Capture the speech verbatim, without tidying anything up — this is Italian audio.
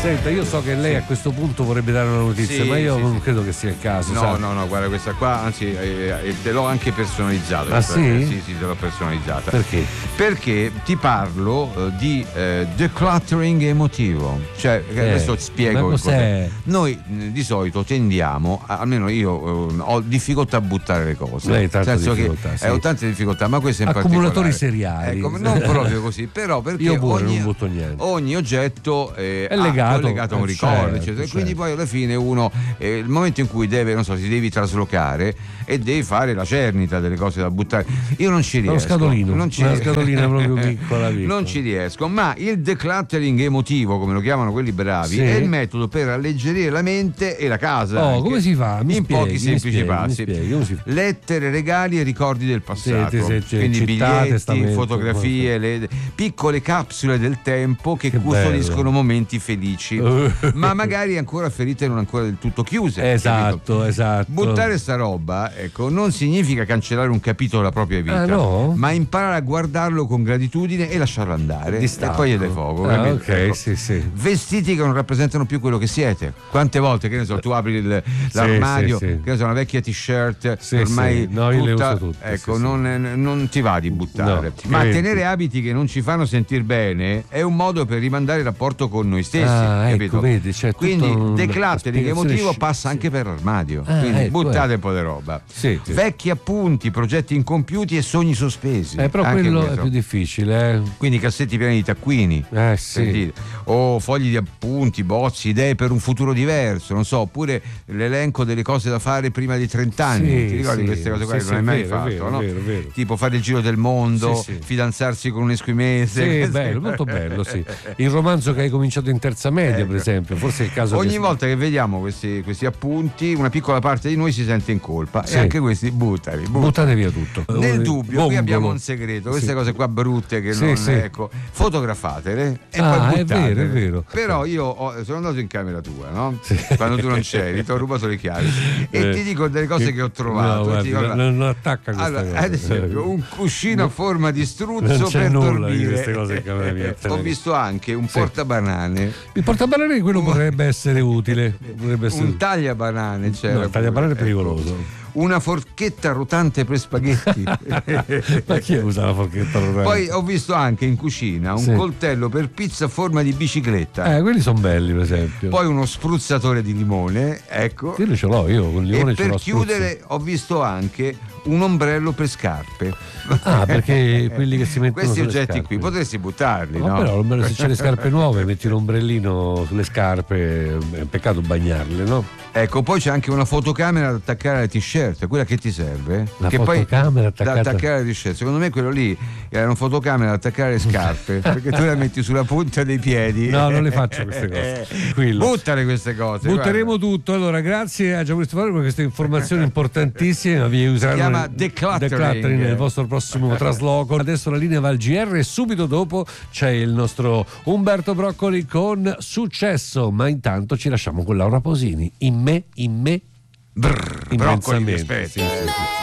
Senta, io so che lei sì. a questo punto vorrebbe dare una notizia, sì, ma io sì, non sì. credo che sia il caso. No, sa? no, no, guarda, questa qua, anzi, eh, te l'ho anche personalizzata. Ah, sì? Sì, sì, te l'ho personalizzata. Perché? Perché ti parlo eh, di eh, decluttering emotivo. Cioè, eh, adesso ti spiego. Ma cos'è? Noi di solito tendiamo, almeno io eh, ho difficoltà a buttare le cose. Lei tanto nel senso difficoltà, che sì. eh, ho tante difficoltà, ma questo in accumulatori particolare. seriali. Ecco, non proprio così, però perché io pure ogni, non butto niente. ogni oggetto eh, è legato, è legato a un ricordo, certo, eccetera. certo. Quindi poi alla fine uno eh, il momento in cui deve, non so, si devi traslocare e devi fare la cernita delle cose da buttare. Io non ci riesco. Uno scatolino, non ci una scatolina proprio piccola, piccola. Non ci riesco, ma il decluttering emotivo, come lo chiamano quelli bravi, sì. è il metodo per alleggerire la mente e la casa. Oh, come si fa? Mi in spieghi, pochi semplici spieghi, passi. Spieghi, lettere, regali e ricordi del passato. Sì, sì, sì, quindi citate, biglietti, fotografie, le, piccole capsule del tempo che, che custodiscono bello. momenti felici, ma magari ancora ferite non ancora del tutto chiuse. Esatto, capito? esatto. Buttare sta roba, ecco, non significa cancellare un capitolo della propria vita, ah, no? ma imparare a guardarlo con gratitudine e lasciarlo andare. Distacco. E poi gli dai fuoco. Ah, ok, ecco. sì, sì. Vestiti che non rappresentano più quello che siete. Quante volte, che ne so, tu apri il, l'armadio, sì, sì, sì. che ne so, una vecchia t-shirt, sì, ormai sì. No, io tutta, le uso tutte. ecco, sì, non, sì. non ti va di buttare. No, ma credi. tenere abiti che non ci fanno sentire bene è un modo per rimandare il rapporto con noi stessi. Ah, capito? ecco, vedi, c'è quindi un... decluttering emotivo sci- passa sì. anche per l'armadio. Ah, quindi ecco, buttate eh. un po' di roba. Sì, sì. Vecchi appunti, progetti incompiuti e sogni sospesi. Eh, però anche quello questo. è più difficile. Eh. Quindi cassetti pieni di taccuini. Eh sì. O fogli di appunti, bozzi, idee per un futuro diverso, non so, oppure l'elenco delle cose da fare prima di trent'anni. Sì, Ti ricordi sì, queste cose qua sì, che sì, non hai mai vero, fatto, vero, no? vero, vero. Tipo fare il giro del mondo, sì, sì. fidanzarsi con un esquimese. Sì, bello, molto bello, sì. Il romanzo che hai cominciato in terza media, ecco. per esempio, forse è il caso ogni che... volta che vediamo questi, questi appunti, una piccola parte di noi si sente in colpa, sì. e anche questi buttali, buttali. Buttate via tutto. Nel dubbio, Bombolo. qui abbiamo un segreto, queste sì. cose qua brutte che sì, non sì. ecco, fotografatele e ah, poi è buttatele. vero, è vero. Però io ho, sono andato in camera tua, no? Sì. Quando tu non c'eri, ti ho rubato le chiavi e eh. ti dico delle cose che ho trovato. No, guarda, dico, allora, non, non attacca questa allora, cosa. ad esempio, un cuscino a forma di struzzo non c'è per nulla dormire. Di queste cose in camera mia. Ho visto anche un sì. portabanane. Il portabanane quello un... potrebbe essere utile. Potrebbe essere... Un tagliabanane c'era. No, il tagliabanane è pericoloso. Ecco. Una forchetta rotante per spaghetti. Ma chi usa la forchetta rotante? Poi ho visto anche in cucina un sì. coltello per pizza a forma di bicicletta. Eh, quelli sono belli, per esempio. Poi uno spruzzatore di limone, ecco. Io ce l'ho, io con il limone e ce per l'ho chiudere spruzzo. ho visto anche un ombrello per scarpe. Ah, perché quelli che si mettono questi sulle oggetti scarpe. qui potresti buttarli, no? no? Però se c'è le scarpe nuove metti l'ombrellino sulle scarpe, è un peccato bagnarle, no? Ecco, poi c'è anche una fotocamera da attaccare alle t-shirt, quella che ti serve. La che fotocamera poi da attaccare alle t-shirt. Secondo me quello lì era una fotocamera da attaccare alle scarpe, perché tu la metti sulla punta dei piedi. No, non le faccio queste cose. Tranquillo. Buttale queste cose. Butteremo guarda. tutto. Allora, grazie a Gianluigi Stefano per queste informazioni importantissime. Vi useranno si chiama nel, decluttering. decluttering nel vostro prossimo trasloco. Adesso la linea va al G R e subito dopo c'è il nostro Umberto Broccoli con Successo. Ma intanto ci lasciamo con Laura Pausini. In me, in me. Brrr, broccoli, aspetta. Sì, sì, sì.